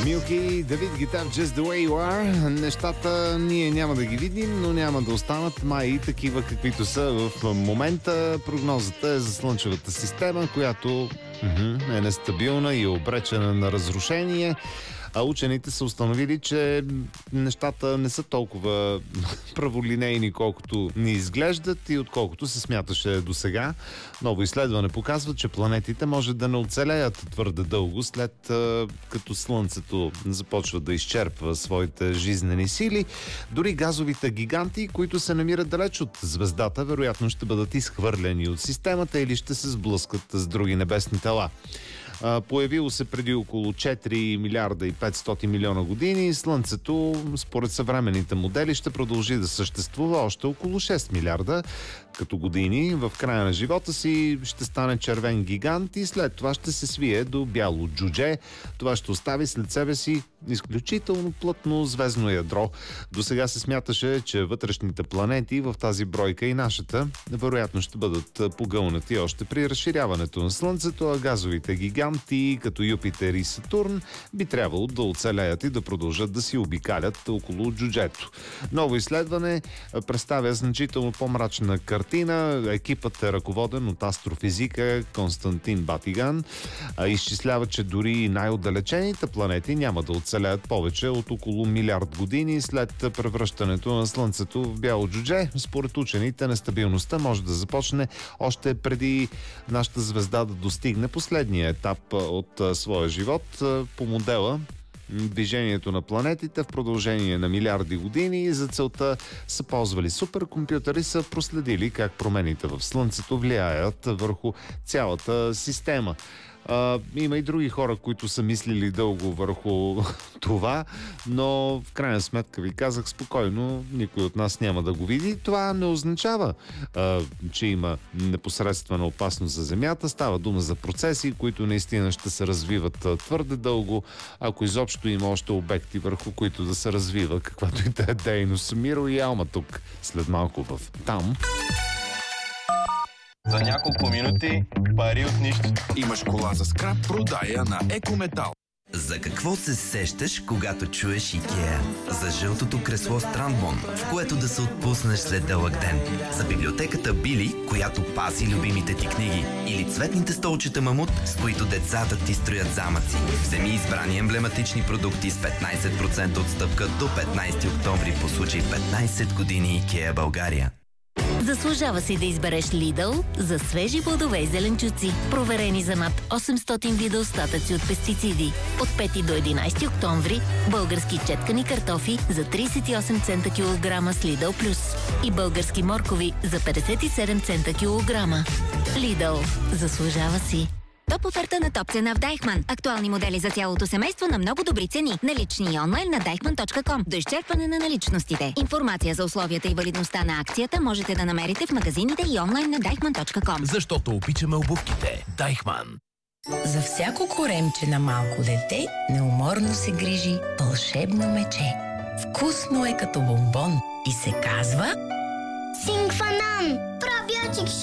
Милки, Давид Гитар, Just the way you are. Нещата ние няма да ги видим, но няма да останат май и такива каквито са в момента. Прогнозата е за Слънчевата система, която е нестабилна и обречена на разрушение. А учените са установили, че нещата не са толкова праволинейни, колкото ни изглеждат и отколкото се смяташе до сега. Ново изследване показва, че планетите може да не оцелеят твърде дълго, след като Слънцето започва да изчерпва своите жизнени сили. Дори газовите гиганти, които се намират далеч от звездата, вероятно ще бъдат изхвърлени от системата или ще се сблъскат с други небесни тела. Появило се преди около 4 милиарда и 500 милиона години. Слънцето, според съвременните модели, ще продължи да съществува още около 6 милиарда като години. В края на живота си ще стане червен гигант и след това ще се свие до бяло джудже. Това ще остави след себе си изключително плътно звездно ядро. До сега се смяташе, че вътрешните планети в тази бройка и нашата вероятно ще бъдат погълнати още при разширяването на Слънцето, а газовите гиганти като Юпитер и Сатурн би трябвало да оцелеят и да продължат да си обикалят около джуджето. Ново изследване представя значително по-мрачна картина. Екипът е ръководен от астрофизика Константин Батиган. Изчислява, че дори най-отдалечените планети няма да оцелеят повече от около милиард години след превръщането на Слънцето в бяло джудже. Според учените, нестабилността може да започне още преди нашата звезда да достигне последния етап от своя живот по модела движението на планетите в продължение на милиарди години и за целта са ползвали суперкомпютъри и са проследили как промените в Слънцето влияят върху цялата система. Има и други хора, които са мислили дълго върху това, но в крайна сметка ви казах спокойно, никой от нас няма да го види. Това не означава, че има непосредствена опасност за Земята. Става дума за процеси, които наистина ще се развиват твърде дълго, ако изобщо има още обекти, върху които да се развива каквато и да е дейност. Миро и Алма тук след малко в Там. За няколко минути пари от нищо. Имаш кола за скрап, продай я на Екометал. За какво се сещаш, когато чуеш Икеа? За жълтото кресло Странбон, в което да се отпуснеш след дълъг ден. За библиотеката Били, която пази любимите ти книги. Или цветните столчета Мамут, с които децата ти строят замъци. Вземи избрани емблематични продукти с 15% отстъпка до 15 октомври по случай 15 години Икеа България. Заслужава си да избереш Lidl за свежи плодове и зеленчуци, проверени за над 800 вида остатъци от пестициди. От 5 до 11 октомври български четкани картофи за 38 цента килограма с Lidl Plus и български моркови за 57 цента килограма. Lidl. Заслужава си. Топ оферта на топ цена в Дайхман. Актуални модели за цялото семейство на много добри цени. Налични и онлайн на deichmann.com. До изчерпване на наличностите. Информация за условията и валидността на акцията можете да намерите в магазините и онлайн на deichmann.com. Защото обичаме обувките. Дайхман. За всяко коремче на малко дете неуморно се грижи вълшебно мече. Вкусно е като бомбон и се казва Синкфанан. Пробиотик